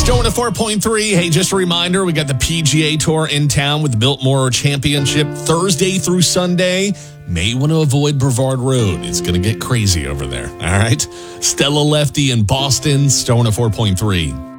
Stone at 4.3. Hey, just a reminder, we got the PGA Tour in town with the Biltmore Championship Thursday through Sunday. May want to avoid Brevard Road. It's going to get crazy over there. All right. Stella Lefty in Boston. Stone at 4.3.